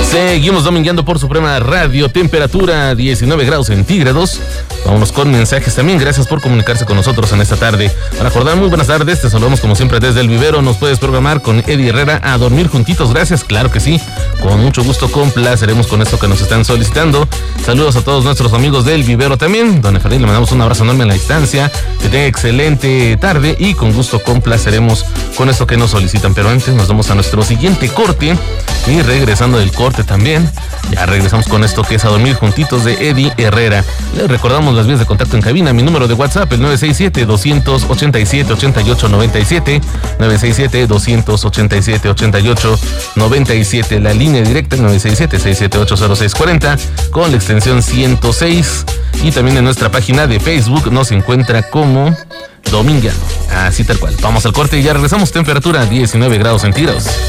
Seguimos domingueando por Suprema Radio, temperatura 19 grados centígrados. Vámonos con mensajes también. Gracias por comunicarse con nosotros en esta tarde. Para acordar, muy buenas tardes. Te saludamos como siempre desde el vivero. Nos puedes programar con Eddie Herrera a dormir juntitos. Gracias, claro que sí. Con mucho gusto complaceremos con esto que nos están solicitando. Saludos a todos nuestros amigos del vivero también. Don Efraín, le mandamos un abrazo enorme en la distancia. Que tenga excelente tarde y con gusto complaceremos con esto que nos solicitan. Pero antes nos vamos a nuestro siguiente corte. Y regresando del corte también, ya regresamos con esto que es a dormir juntitos de Eddie Herrera. Les recordamos las vías de contacto en cabina. Mi número de WhatsApp, el 967-287-8897. 967-287-8897. La línea directa, el 967-678-0640, con la extensión 106. Y también en nuestra página de Facebook nos encuentra como Domingueando. Así tal cual. Vamos al corte y ya regresamos. Temperatura 19 grados centígrados.